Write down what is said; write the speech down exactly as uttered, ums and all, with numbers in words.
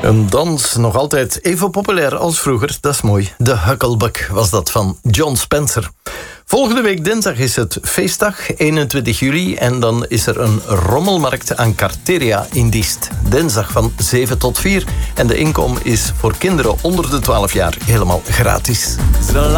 Een dans nog altijd even populair als vroeger, dat is mooi. De Hucklebuck was dat van John Spencer. Volgende week dinsdag is het feestdag, eenentwintig juli... en dan is er een rommelmarkt aan Carteria in Diest. Dinsdag van zeven tot vier. En de inkom is voor kinderen onder de twaalf jaar helemaal gratis.